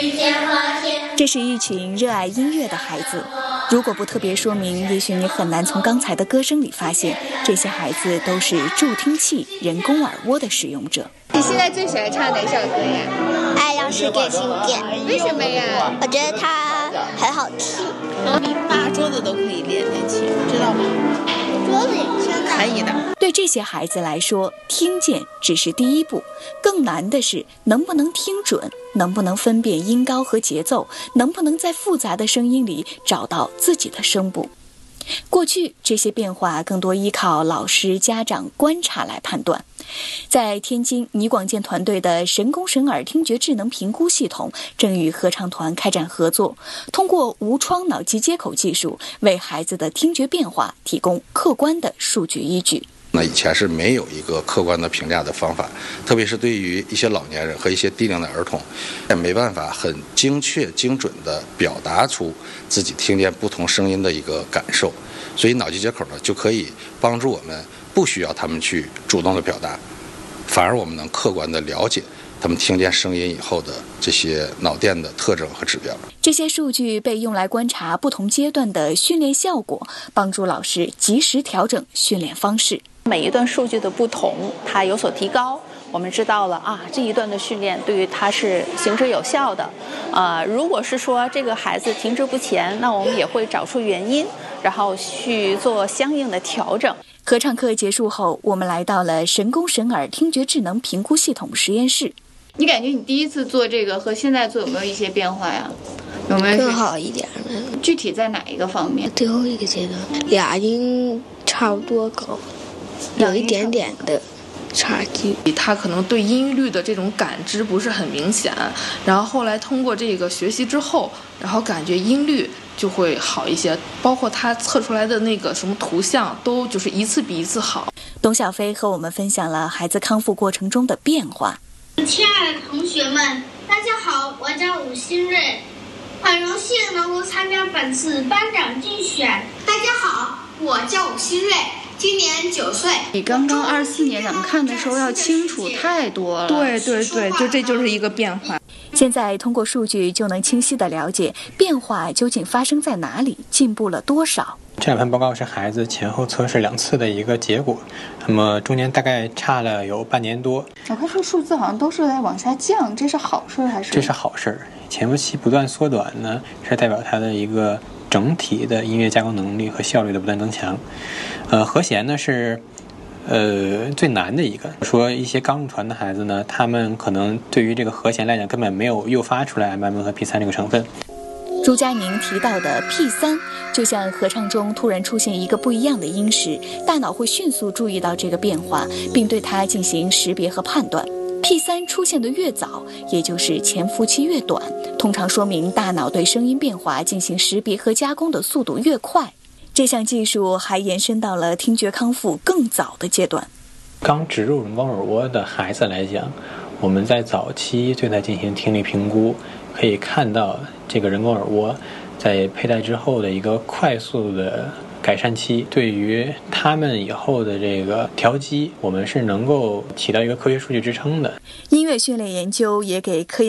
这是一群热爱音乐的孩子，如果不特别说明，也许你很难从刚才的歌声里发现，这些孩子都是助听器人工耳蜗的使用者。 你现在最喜欢唱哪首歌呀？ 爱要是给心点。 为什么呀？ 我觉得它很好听。 你扒桌子都可以练琴，知道吗？ 桌子也真的可以的。 对这些孩子来说，听见只是第一步，更难的是能不能听准，能不能分辨音高和节奏，能不能在复杂的声音里找到自己的声部。过去这些变化更多依靠老师、家长观察来判断。在天津，倪广建团队的神工神耳听觉智能评估系统正与合唱团开展合作，通过无窗脑机接口技术，为孩子的听觉变化提供客观的数据依据。 那以前是没有一个客观的评价的方法，特别是对于一些老年人和一些低龄的儿童，也没办法很精确精准地表达出自己听见不同声音的一个感受。所以脑机接口呢，就可以帮助我们不需要他们去主动的表达，反而我们能客观地了解他们听见声音以后的这些脑电的特征和指标。 这些数据被用来观察不同阶段的训练效果，帮助老师及时调整训练方式。 每一段数据的不同，它有所提高，我们知道了啊，这一段的训练对于他是行之有效的。如果是说这个孩子停滞不前，那我们也会找出原因，然后去做相应的调整。 合唱课结束后，我们来到了神工神耳听觉智能评估系统实验室。 你感觉你第一次做这个和现在做有没有一些变化呀？有没有更好一点呢？ 具体在哪一个方面？ 最后一个阶段，俩音差不多高，有一点点的差距。 他可能对音律的这种感知不是很明显，然后后来通过这个学习之后，然后感觉音律就会好一些，包括他测出来的那个什么图像都就是一次比一次好。 董小飞和我们分享了孩子康复过程中的变化。 亲爱的同学们，大家好，我叫武新瑞，很荣幸能够参加本次班长竞选。大家好，我叫武新瑞，今年9岁。 比刚刚24年咱们看的时候要清楚太多了。 对，就这就是一个变化。 现在通过数据就能清晰地了解变化究竟发生在哪里，进步了多少。 这两份报告是孩子前后测试2次的一个结果，那么中间大概差了有半年多。 我看这数字好像都是在往下降，这是好事还是？ 这是好事，潜伏期不断缩短呢，是代表它的一个整体的音乐加工能力和效率的不断增强。和弦呢是最难的一个。说一些刚入团的孩子呢，他们可能对于这个和弦来讲根本没有诱发出来 MM 和 P3 这个成分。 朱佳宁提到的 P3 就像合唱中突然出现一个不一样的音时，大脑会迅速注意到这个变化，并对它进行识别和判断。P3 出现的越早，也就是潜伏期越短，通常说明大脑对声音变化进行识别和加工的速度越快。这项技术还延伸到了听觉康复更早的阶段。 刚植入人工耳蜗的孩子来讲，我们在早期对他进行听力评估，可以看到这个人工耳蜗在佩戴之后的一个快速的改善期，对于他们以后的这个调机，我们是能够起到一个科学数据支撑的。 音乐训练研究也给科研